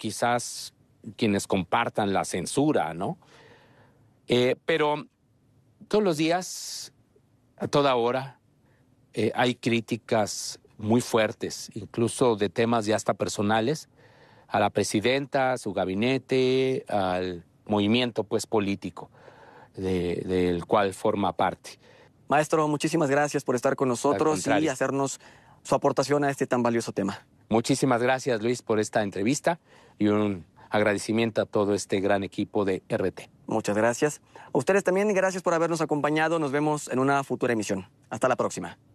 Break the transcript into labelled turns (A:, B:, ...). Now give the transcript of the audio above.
A: quizás quienes compartan la censura, ¿no? Pero todos los días, a toda hora, hay críticas muy fuertes, incluso de temas ya hasta personales, a la presidenta, a su gabinete, al movimiento pues político del cual forma parte.
B: Maestro, muchísimas gracias por estar con nosotros y hacernos su aportación a este tan valioso tema.
A: Muchísimas gracias, Luis, por esta entrevista y un agradecimiento a todo este gran equipo de RT.
B: Muchas gracias. A ustedes también, gracias por habernos acompañado. Nos vemos en una futura emisión. Hasta la próxima.